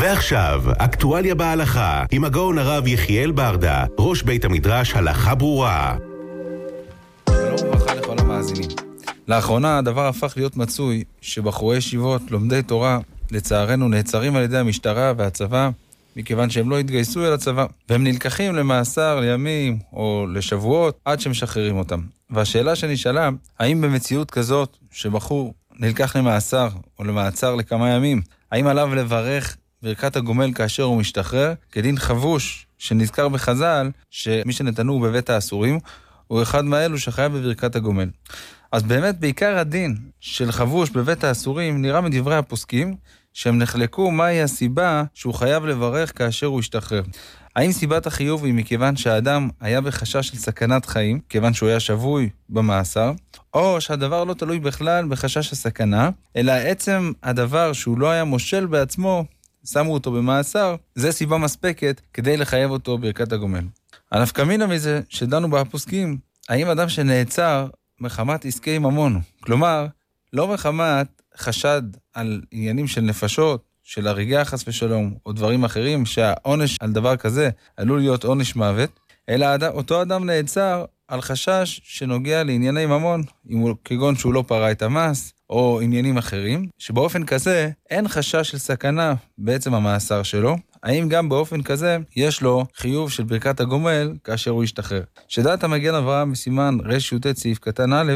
ועכשיו, אקטואליה בהלכה, עם הגאון הרב יחיאל ברדה, ראש בית המדרש הלכה ברורה. שלום וברכה לכל המאזינים. לאחרונה הדבר הפך להיות מצוי שבחורי ישיבות, לומדי תורה, לצערנו נעצרים על ידי המשטרה והצבא, מכיוון שהם לא התגייסו אל הצבא, והם נלקחים למאסר לימים או לשבועות עד שמשחררים אותם. והשאלה שנשאלה, האם במציאות כזאת שבחור נלקח למאסר או למעצר לכמה ימים, האם עליו לברך ברכת הגומל כאשר הוא משתחרר, כדין חבוש שנזכר בחז"ל שמי שנתנו בבית האסורים הוא אחד מאלו שחייב בברכת הגומל. אז באמת בעיקר הדין של חבוש בבית האסורים נראה מדברי הפוסקים שהם נחלקו מהי הסיבה שהוא חייב לברך כאשר הוא ישתחרר. האם סיבת החיוב היא מכיוון שהאדם היה בחשש של סכנת חיים, כיוון שהוא היה שבוי במאסר, או שהדבר לא תלוי בכלל בחשש הסכנה, אלא עצם הדבר שהוא לא היה מושל בעצמו, שמו אותו במאסר, זה סיבה מספקת כדי לחייב אותו ברכת הגומל. הנפקא מינה מזה שדנו בפוסקים, האם אדם שנעצר מחמת עסקי ממון, כלומר, לא מחמת חשד על עניינים של נפשות, של הריגה חס ושלום, או דברים אחרים, שהעונש על דבר כזה עלול להיות עונש מוות, אלא אותו אדם נעצר על חשש שנוגע לענייני ממון, כגון שהוא לא פרע את המס, או עניינים אחרים, שבאופן כזה אין חשש של סכנה בעצם המאסר שלו, האם גם באופן כזה יש לו חיוב של ברכת הגומל כאשר הוא ישתחרר. שדעת המגן אברהם בסימן ר"ט סעיף קטן א',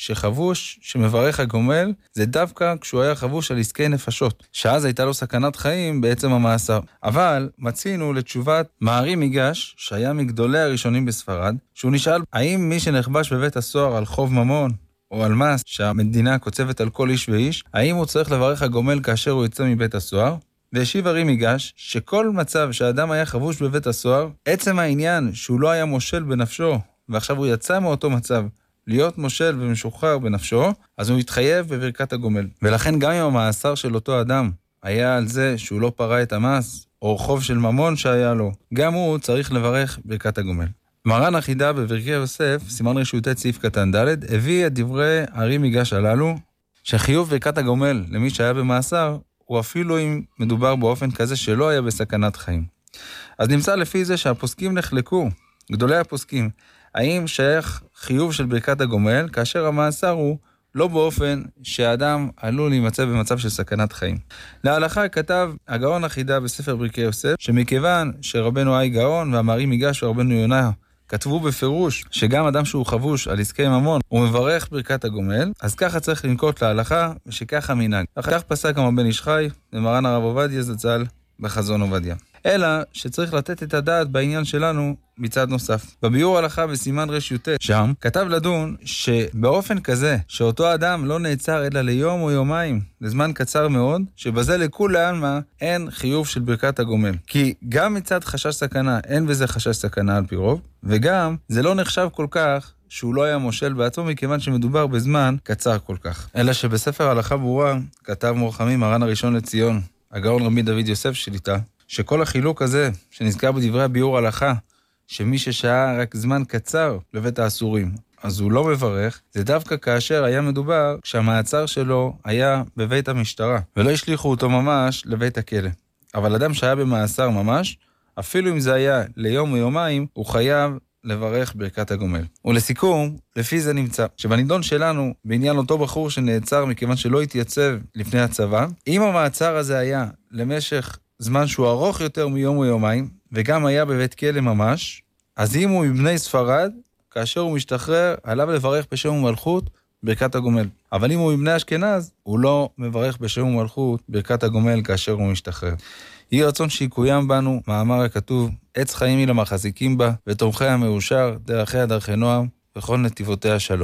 שחבוש שמברך הגומל זה דווקא כשהוא היה חבוש על עסקי נפשות, שאז הייתה לו סכנת חיים בעצם המאסר. אבל מצינו לתשובת מהרי מיגש, שהיה מגדולי הראשונים בספרד, שהוא נשאל האם מי שנחבש בבית הסוהר על חוב ממון או על מס שהמדינה קוצבת על כל איש ואיש, האם הוא צריך לברך הגומל כאשר הוא יצא מבית הסוהר? והשיב הרי מיגש שכל מצב שהאדם היה חבוש בבית הסוהר, עצם העניין שהוא לא היה מושל בנפשו ועכשיו הוא יצא מאותו מצב להיות מושל ומשוחרר בנפשו, אז הוא יתחייב בברכת הגומל. ולכן גם אם המאסר של אותו אדם היה על זה שהוא לא פרע את המס, או חוב של ממון שהיה לו, גם הוא צריך לברך ברכת הגומל. מרן החידה בברכי יוסף, סימן ר"ט סעיף קטן ד', הביא את דברי הרי מיגש הללו, שחיוב ברכת הגומל למי שהיה במאסר, הוא אפילו אם מדובר באופן כזה שלא היה בסכנת חיים. אז נמצא לפי זה שהפוסקים נחלקו, גדולי הפוסקים, האם שייך חיוב של ברכת הגומל, כאשר המאסר הוא לא באופן שהאדם עלול להימצא במצב של סכנת חיים. להלכה כתב הגאון החידה בספר ברכי יוסף, שמכיוון שרבנו אי גאון והמהרי מיגש ורבנו יונה כתבו בפירוש שגם אדם שהוא חבוש על עסקי ממון הוא מברך ברכת הגומל, אז ככה צריך לנקוט להלכה ושככה מנהג. כך פסק גם הבן איש חי ומרן הרב עובדיה זצ"ל בחזון עובדיה. אלא שצריך לתת את הדעת בעניין שלנו מצד נוסף. בביאור הלכה בסימן ר"ט שם כתב לדון שבאופן כזה שאותו אדם לא נעצר אלא ליום או יומיים, לזמן קצר מאוד, שבזה לכולן אין חיוב של ברכת הגומל. כי גם מצד חשש סכנה אין בזה חשש סכנה על פי רוב, וגם זה לא נחשב כל כך שהוא לא היה מושל בעצמו מכיוון שמדובר בזמן קצר כל כך. אלא שבספר הלכה ברורה כתב מור חמים מרן הראשון לציון, הגאון רבי דוד יוסף שליטה, שכל החילוק הזה שנזכר בדברי הביאור הלכה, שמי ששהה רק זמן קצר לבית האסורים, אז הוא לא מברך, זה דווקא כאשר היה מדובר כשהמעצר שלו היה בבית המשטרה, ולא השליחו אותו ממש לבית הכלא. אבל אדם שהיה במאסר ממש, אפילו אם זה היה ליום או יומיים, הוא חייב לברך ברכת הגומל. ולסיכום, לפי זה נמצא, שבנידון שלנו, בעניין אותו בחור שנעצר מכיוון שלא התייצב לפני הצבא, אם המעצר הזה היה למשך זמן שהוא ארוך יותר מיום או יומיים, וגם היה בבית כלא ממש, אז אם הוא מבני ספרד, כאשר הוא משתחרר, עליו לברך בשם ומלכות ברכת הגומל. אבל אם הוא מבני אשכנז, הוא לא מברך בשם ומלכות ברכת הגומל כאשר הוא משתחרר. יהי רצון שיקוים בנו מאמר הכתוב, עץ חיים היא למחזיקים בה, ותומכיה מאושר, דרכיה דרכי נועם, וכל נתיבותיה שלום.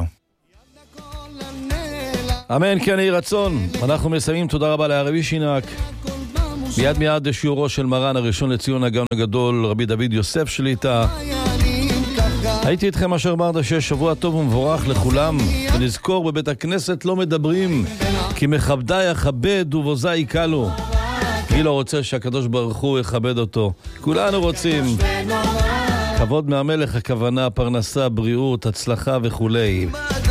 אמן, כן יהי רצון. אנחנו מסיימים, תודה רבה לערבי שינק. מיד שיעורו של מרן הראשון לציון הגאון הגדול רבי דוד יוסף שליטה. הייתי איתכם אשר ברדה, שיש שבוע טוב ומבורך לכולם, ונזכור בבית הכנסת לא מדברים, כי מכבדי יכבד ובוזה יקלו. מי לא רוצה שהקדוש ברוך הוא יכבד אותו? כולנו רוצים כבוד מהמלך, הכוונה פרנסה, בריאות, הצלחה וכולי.